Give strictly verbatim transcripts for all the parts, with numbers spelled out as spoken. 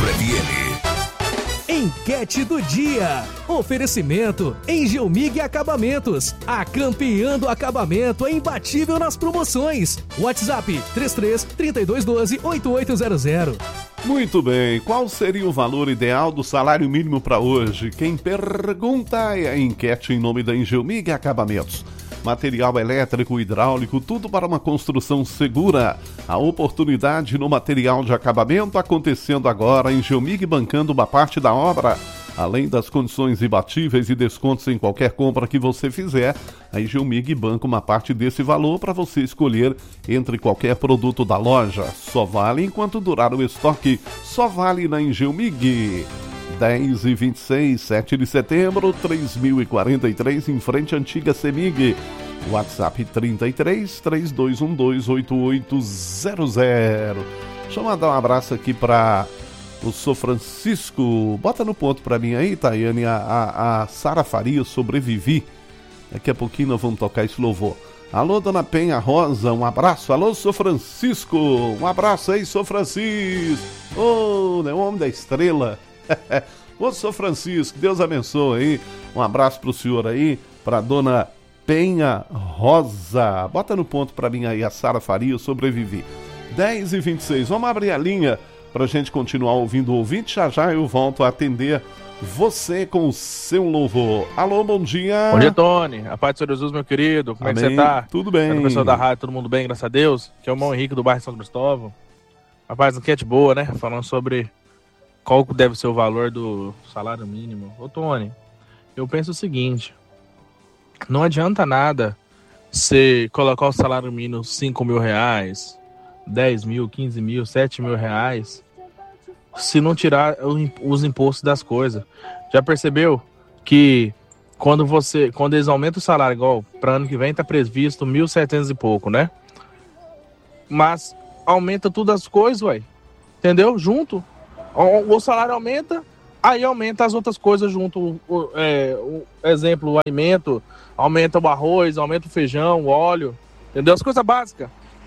Metro F M. Enquete do dia. Oferecimento Engelmig Acabamentos. A campeã do acabamento é imbatível nas promoções. WhatsApp três três, três dois um dois, oito oito zero zero. Muito bem, qual seria o valor ideal do salário mínimo para hoje? Quem pergunta é a enquete em nome da Engelmig Acabamentos. Material elétrico, hidráulico, tudo para uma construção segura. A oportunidade no material de acabamento acontecendo agora, a Engelmig bancando uma parte da obra. Além das condições imbatíveis e descontos em qualquer compra que você fizer, a Engelmig banca uma parte desse valor para você escolher entre qualquer produto da loja. Só vale enquanto durar o estoque. Só vale na Engelmig. dez e vinte e seis, sete de setembro, três mil e quarenta e três, em frente à antiga Semig. WhatsApp trinta e três, três dois um dois, oito oito zero zero. Deixa eu mandar um abraço aqui para o Sou Francisco. Bota no ponto para mim aí, Tayane, a, a, a Sara Faria, Sobrevivi. Daqui a pouquinho nós vamos tocar esse louvor. Alô, Dona Penha Rosa, um abraço. Alô, Sou Francisco, um abraço aí, Sou Francisco. Ô, oh, né, o homem da estrela. Ô, Sou Francisco, Deus abençoe aí. Um abraço pro senhor aí, pra Dona Penha Rosa. Bota no ponto pra mim aí, a Sara Faria, Sobrevivi. dez e vinte e seis, vamos abrir a linha pra gente continuar ouvindo o ouvinte. Já já eu volto a atender você com o seu louvor. Alô, bom dia. Bom dia, Tony. A paz do Senhor Jesus, meu querido. Como Amém. É que você tá? Tudo bem. É o pessoal da rádio, todo mundo bem, graças a Deus. Que é o irmão Henrique do bairro São Cristóvão. Rapaz, enquete boa, né? Falando sobre qual deve ser o valor do salário mínimo. Ô, Tony, eu penso o seguinte. Não adianta nada você colocar o salário mínimo cinco mil reais, dez mil, quinze mil, sete mil reais, se não tirar os impostos das coisas. Já percebeu que quando você, quando eles aumentam o salário, igual para ano que vem tá previsto mil e setecentos e pouco, né? Mas aumenta tudo as coisas, ué. Entendeu? Junto. O, o salário aumenta, aí aumenta as outras coisas junto. O, o, é, o exemplo, o alimento, aumenta o arroz, aumenta o feijão, o óleo. Entendeu? As coisas básicas.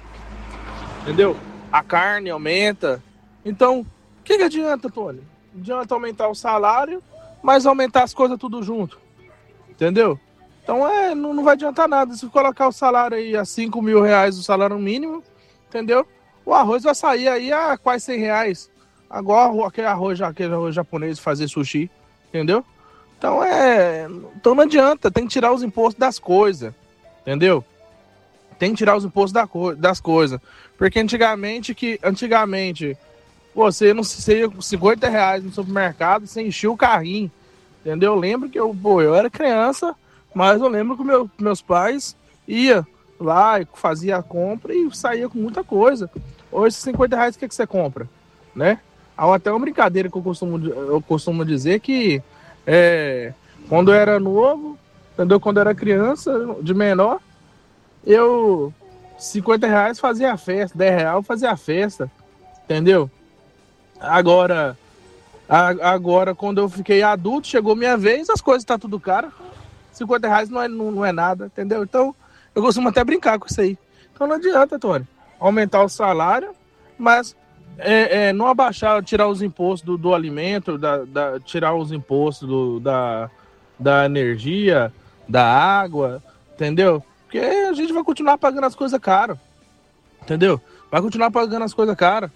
Entendeu? A carne aumenta. Então, o que, que adianta, Tony? Adianta aumentar o salário, mas aumentar as coisas tudo junto. Entendeu? Então, é, não, não vai adiantar nada. Se colocar o salário aí a cinco mil reais, o salário mínimo, entendeu? O arroz vai sair aí a quase cem reais. Agora, aquele arroz, aquele arroz japonês fazer sushi, entendeu? Então, é... Então, não adianta. Tem que tirar os impostos das coisas, entendeu? Tem que tirar os impostos da co- das coisas. Porque antigamente, que, antigamente você não sei, cinquenta reais no supermercado, você enchia o carrinho, entendeu? Eu lembro que eu, pô, eu era criança, mas eu lembro que meu, meus pais iam lá e fazia a compra e saía com muita coisa. Hoje, cinquenta reais, o que, que você compra? Né? Há até uma brincadeira que eu costumo, eu costumo dizer que é, quando eu era novo, entendeu? Quando eu era criança, de menor, eu, cinquenta reais fazia a festa, dez reais fazia a festa, entendeu? Agora, a, agora, quando eu fiquei adulto, chegou minha vez, as coisas tá tudo caro, cinquenta reais não é, não, não é nada, entendeu? Então, eu costumo até brincar com isso aí. Então não adianta, Tony, aumentar o salário, mas é, é, não abaixar, tirar os impostos do, do alimento, da, da, tirar os impostos do, da, da energia, da água, entendeu? Porque a gente vai continuar pagando as coisas caras, entendeu? Vai continuar pagando as coisas caras.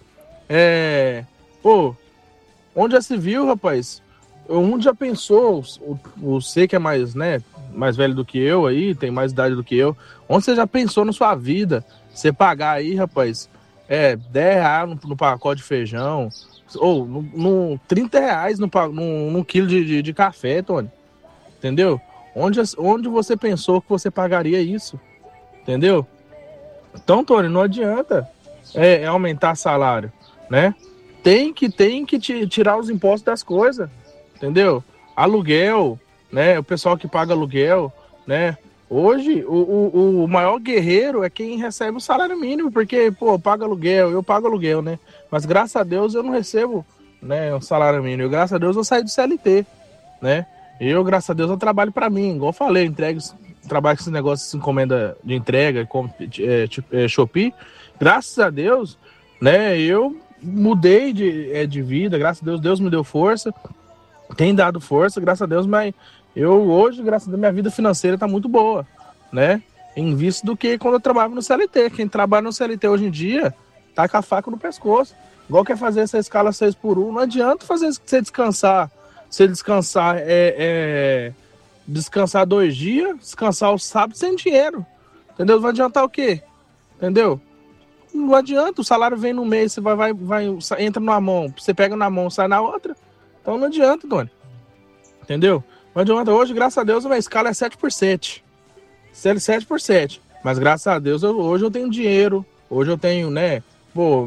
É, pô, onde já se viu, rapaz? Onde já pensou, você que é mais, né, mais velho do que eu aí, tem mais idade do que eu, onde você já pensou na sua vida, você pagar aí, rapaz, é, dez reais no, no pacote de feijão, ou no, no, trinta reais no, no, no quilo de, de, de café, Tony, entendeu? Onde, onde você pensou que você pagaria isso? Entendeu? Então, Tony, não adianta é, é aumentar salário, né? Tem que, tem que t- tirar os impostos das coisas, entendeu? Aluguel, né? O pessoal que paga aluguel, né? Hoje, o, o, o maior guerreiro é quem recebe o salário mínimo, porque, pô, paga aluguel, eu pago aluguel, né? Mas, graças a Deus, eu não recebo, né, o salário mínimo. Eu, graças a Deus, eu saí do C L T, né? Eu, graças a Deus, eu trabalho pra mim. Igual eu falei, eu entrego, trabalho com esse negócio de encomenda de entrega, com, é, tipo, é, Shopee. Graças a Deus, né, eu mudei de, é, de vida, graças a Deus, Deus me deu força, tem dado força, graças a Deus, mas eu hoje, graças a Deus, minha vida financeira tá muito boa, né? Em vista do que quando eu trabalhava no C L T. Quem trabalha no C L T hoje em dia tá com a faca no pescoço. Igual quer fazer essa escala seis por um, não adianta fazer você descansar. Você descansar é, é descansar dois dias, descansar o sábado sem dinheiro. Entendeu? Vai adiantar o quê? Entendeu? Não adianta, o salário vem no mês, você vai, vai, vai, entra numa mão, você pega na mão, sai na outra. Então não adianta, Tony. Entendeu? Não adianta. Hoje, graças a Deus, a minha escala é sete por sete. sete por sete. Mas graças a Deus, eu, hoje eu tenho dinheiro. Hoje eu tenho, né? Pô,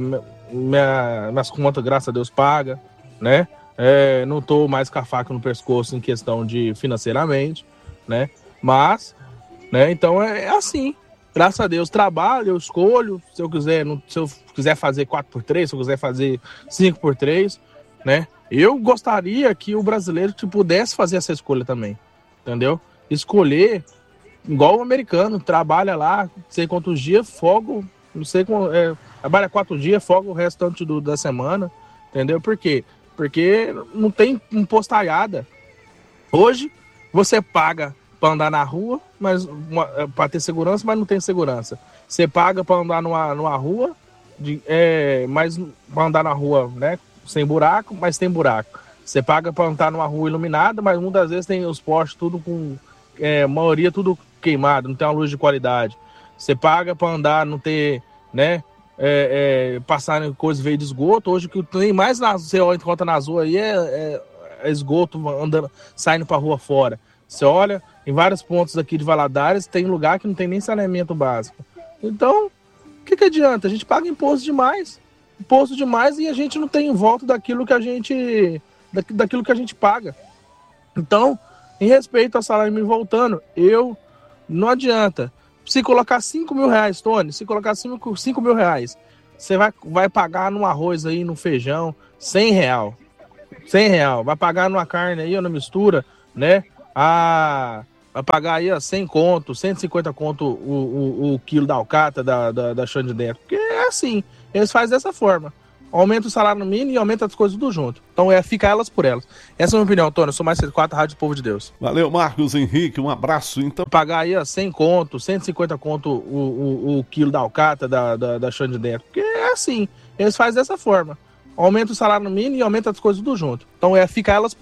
minha, minhas contas, graças a Deus, paga, né? É, não tô mais com a faca no pescoço em questão de financeiramente, né? Mas, né? Então é, é assim. Graças a Deus, trabalho, eu escolho. Se eu quiser, se eu quiser fazer quatro por três, se eu quiser fazer cinco por três, né? Eu gostaria que o brasileiro tipo, pudesse fazer essa escolha também, entendeu? Escolher, igual o americano, trabalha lá, não sei quantos dias, folga, não sei como, é, trabalha quatro dias, folga o restante do, da semana, entendeu? Por quê? Porque não tem impostalhada. Hoje, você paga para andar na rua, mas para ter segurança, mas não tem segurança. Você paga para andar numa, numa rua, de, é, mas para andar na rua, né? Sem buraco, mas tem buraco. Você paga para andar numa rua iluminada, mas muitas vezes tem os postes tudo com, é, maioria tudo queimado, não tem uma luz de qualidade. Você paga para andar, não ter, né? É, é, passar em coisas veio de esgoto. Hoje o que tem mais na, você encontra nas ruas aí é, é, é esgoto andando, saindo para rua fora. Você olha em vários pontos aqui de Valadares, tem lugar que não tem nem saneamento básico. Então, o que, que adianta? A gente paga imposto demais. Imposto demais e a gente não tem em volta daquilo que a gente da, daquilo que a gente paga. Então, em respeito ao salário mínimo voltando, eu não adianta. Se colocar cinco mil reais, Tony, se colocar cinco mil reais, você vai, vai pagar num arroz aí, no feijão, cem real. cem real. Vai pagar numa carne aí, ou na mistura, né? Ah, vai pagar aí, ó, cem conto, cento e cinquenta conto o, o, o quilo da alcatra, da, da, da chã de dentro. Porque é assim, eles fazem dessa forma. Aumenta o salário mínimo e aumenta as coisas tudo junto. Então é ficar elas por elas. Essa é a minha opinião, Antônio. Eu sou mais setenta e quatro, Rádio Povo de Deus. Valeu, Marcos Henrique. Um abraço, então. Pagar aí, ó, cem conto, cento e cinquenta conto o, o, o quilo da alcatra, da, da, da chã de dentro. Porque é assim, eles fazem dessa forma. Aumenta o salário mínimo e aumenta as coisas tudo junto. Então é ficar elas por